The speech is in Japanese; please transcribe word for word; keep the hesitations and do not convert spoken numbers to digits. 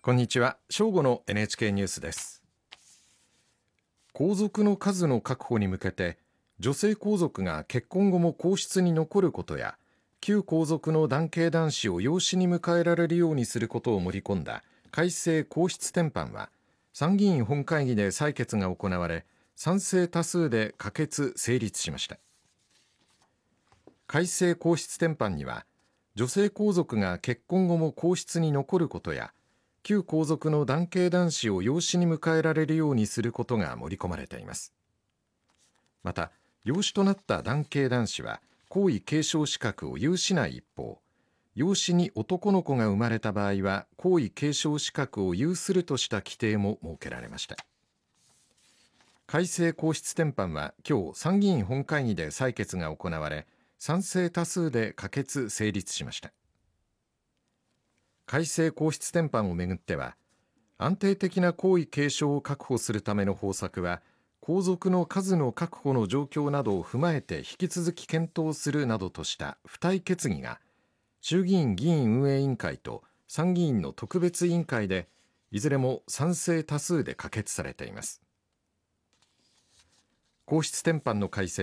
こんにちは。正午の エヌエイチケー ニュースです。皇族の数の確保に向けて、女性皇族が結婚後も皇室に残ることや、旧皇族の男系男子を養子に迎えられるようにすることを盛り込んだ改正皇室典範は、参議院本会議で採決が行われ、賛成多数で可決・成立しました。改正皇室典範には、女性皇族が結婚後も皇室に残ることや、旧皇族の男系男子を養子に迎えられるようにすることが盛り込まれています。また、養子となった男系男子は皇位継承資格を有しない一方、養子に男の子が生まれた場合は皇位継承資格を有するとした規定も設けられました。改正皇室典範は今日参議院本会議で採決が行われ、賛成多数で可決・成立しました。改正皇室典範をめぐっては、安定的な皇位継承を確保するための方策は、皇族の数の確保の状況などを踏まえて引き続き検討するなどとした付帯決議が、衆議院議院運営委員会と参議院の特別委員会で、いずれも賛成多数で可決されています。皇室典範の改正